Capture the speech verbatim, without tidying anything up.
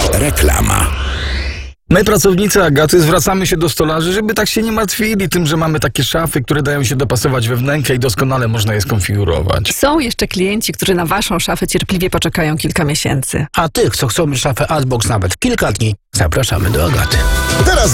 Reklama. My, pracownicy Agaty, zwracamy się do stolarzy, żeby tak się nie martwili tym, że mamy takie szafy, które dają się dopasować we wnękę i doskonale można je skonfigurować. Są jeszcze klienci, którzy na waszą szafę cierpliwie poczekają kilka miesięcy. A tych, co chcą mieć szafę Artbox nawet kilka dni, zapraszamy do Agaty. Teraz